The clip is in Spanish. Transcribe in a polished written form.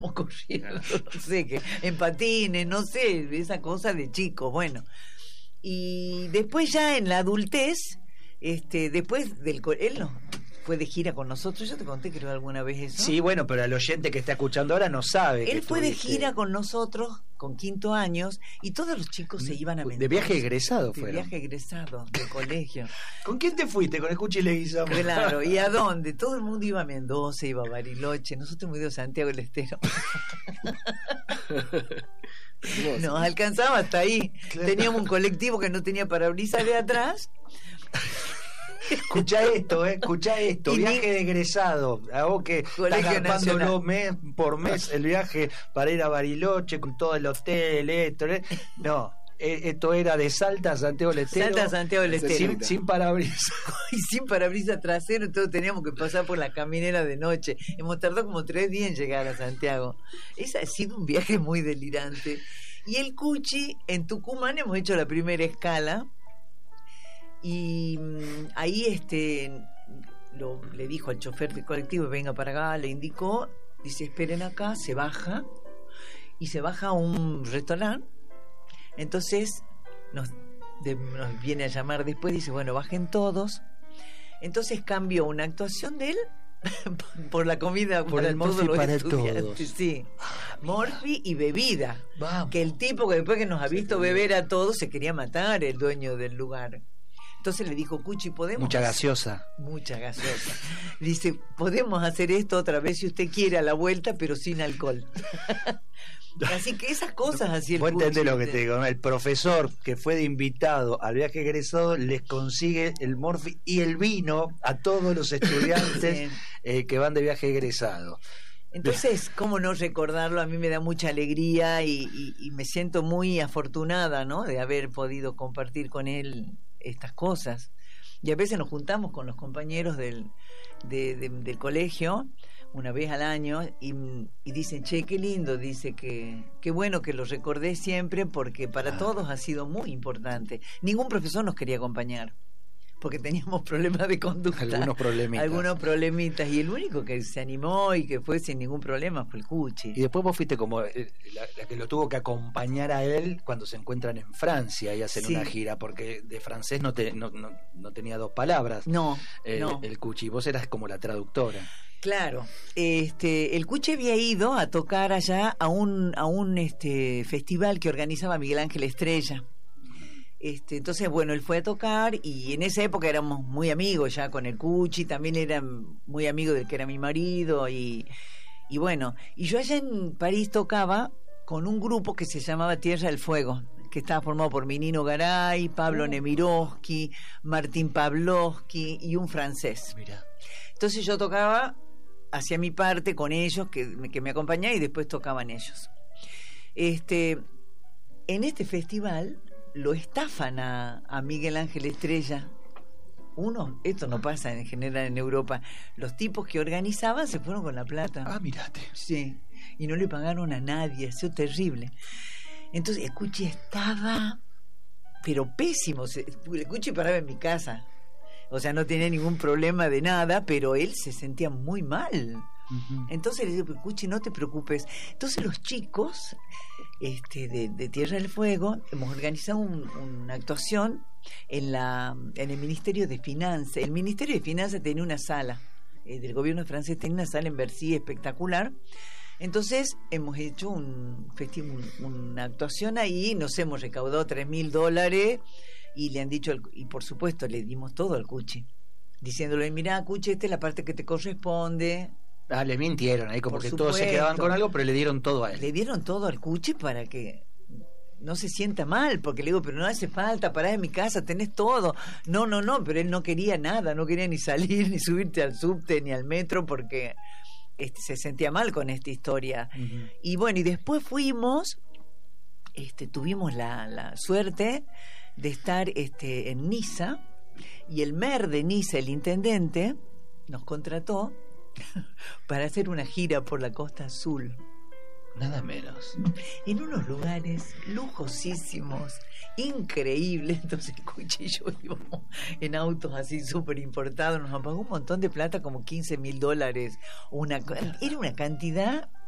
corriendo, no sé, que en patines, no sé, esa cosa de chicos, bueno. Y después ya en la adultez, después él no fue de gira con nosotros. Yo te conté, creo, alguna vez eso. Sí, bueno, pero el oyente que está escuchando ahora no sabe. Él fue de gira con nosotros con 5º años y todos los chicos se iban a Mendoza. ¿De viaje egresado fueron? De viaje egresado, de colegio. ¿Con quién te fuiste? ¿Con el Cuchi Leguizamo? Claro, ¿y a dónde? Todo el mundo iba a Mendoza, iba a Bariloche. Nosotros hemos ido a Santiago del Estero. Nos alcanzaba hasta ahí. Claro. Teníamos un colectivo que no tenía parabrisas de atrás. Escucha esto, viaje de egresado, a vos que estás gastando mes por mes el viaje para ir a Bariloche con todo el hotel, esto era de Salta a Santiago del Estero. Sin parabrisas. Y sin parabrisas trasero, entonces teníamos que pasar por la caminera de noche. Hemos tardado como 3 días en llegar a Santiago. Ese ha sido un viaje muy delirante. Y el Cuchi, en Tucumán hemos hecho la primera escala. Y ahí le dijo al chofer del colectivo: venga para acá, le indicó, dice esperen acá, se baja y se baja a un restaurante. Entonces nos viene a llamar después, dice bueno, bajen todos. Entonces cambió una actuación de él por la comida por el morfi para todos. Sí, morfi y bebida. Vamos. Que el tipo que después que nos ha visto beber a todos se quería matar, el dueño del lugar. Entonces le dijo: Cuchi, ¿podemos? Mucha gaseosa. Dice: podemos hacer esto otra vez si usted quiere a la vuelta, pero sin alcohol. Así que esas cosas así el Vos Cuchi. entendés lo que te digo, ¿no? El profesor que fue de invitado al viaje egresado les consigue el morfi y el vino a todos los estudiantes que van de viaje egresado. Entonces, ¿cómo no recordarlo? A mí me da mucha alegría y me siento muy afortunada, ¿no?, de haber podido compartir con él estas cosas. Y a veces nos juntamos con los compañeros del colegio una vez al año y dicen: che, qué lindo, dice, qué bueno que lo recordé siempre, porque para todos ha sido muy importante. Ningún profesor nos quería acompañar porque teníamos problemas de conducta, algunos problemitas, y el único que se animó y que fue sin ningún problema fue el Cuchi. Y después vos fuiste como la que lo tuvo que acompañar a él cuando se encuentran en Francia y hacen una gira, porque de francés no tenía 2 palabras. No. El Cuchi, vos eras como la traductora. Claro, el Cuchi había ido a tocar allá a un festival que organizaba Miguel Ángel Estrella. Entonces, bueno, él fue a tocar y en esa época éramos muy amigos ya con el Cuchi, también era muy amigo del que era mi marido y bueno, y yo allá en París tocaba con un grupo que se llamaba Tierra del Fuego, que estaba formado por Minino Garay, Pablo Nemirovsky, Martín Pavlovsky y un francés. Mirá. Entonces yo tocaba hacia mi parte con ellos, que me acompañaban, y después tocaban ellos. En este festival lo estafan a Miguel Ángel Estrella. Esto no pasa en general en Europa. Los tipos que organizaban se fueron con la plata. Ah, mirate. Sí, y no le pagaron a nadie, ha sido terrible. Entonces el Cuchi estaba, pero pésimo. El Cuchi paraba en mi casa, o sea, no tenía ningún problema de nada, pero él se sentía muy mal. Entonces le digo: Cuchi, no te preocupes. Entonces los chicos de Tierra del Fuego hemos organizado una actuación en el Ministerio de Finanzas. El Ministerio de Finanzas tenía una sala, del gobierno francés tenía una sala en Bercy espectacular. Entonces hemos hecho una actuación ahí, nos hemos recaudado $3.000 y le han dicho, y por supuesto le dimos todo al Cuchi, diciéndole: mirá, Cuchi, esta es la parte que te corresponde. Le mintieron ahí, como que todos se quedaban con algo, pero le dieron todo a él. Le dieron todo al Cuchi para que no se sienta mal, porque le digo: pero no hace falta, pará en mi casa, tenés todo. No, pero él no quería nada, no quería ni salir, ni subirte al subte, ni al metro, porque se sentía mal con esta historia. Y bueno, y después fuimos, tuvimos la suerte de estar en Niza, y el maire de Niza, el intendente, nos contrató para hacer una gira por la Costa Azul. Nada menos. En unos lugares lujosísimos, increíbles. Entonces Cuchi y yo íbamos en autos así súper importados. Nos pagó un montón de plata, como $15.000. Era una cantidad